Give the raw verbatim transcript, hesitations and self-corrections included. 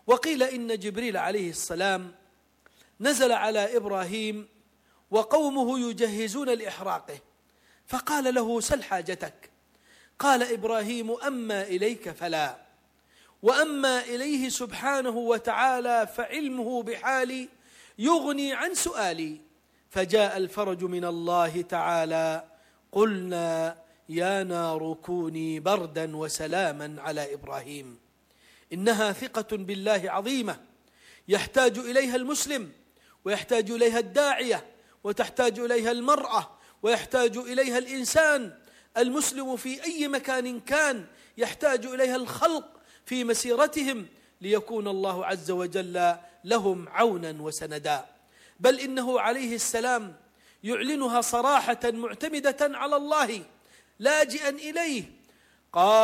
وقيل إن جبريل عليه السلام نزل على إبراهيم وقومه يجهزون لإحراقه، فقال له: سل حاجتك. قال إبراهيم: أما إليك فلا، وأما إليه سبحانه وتعالى فعلمه بحالي يغني عن سؤالي. فجاء الفرج من الله تعالى: قلنا يا نار كوني بردا وسلاما على إبراهيم. إنها ثقة بالله عظيمة يحتاج إليها المسلم، ويحتاج إليها الداعية، وتحتاج إليها المرأة، ويحتاج إليها الإنسان المسلم في أي مكان كان، يحتاج إليها الخلق في مسيرتهم، ليكون الله عز وجل لهم عونا وسندا. بل إنه عليه السلام يعلنها صراحة معتمدة على الله لاجئا إليه. قال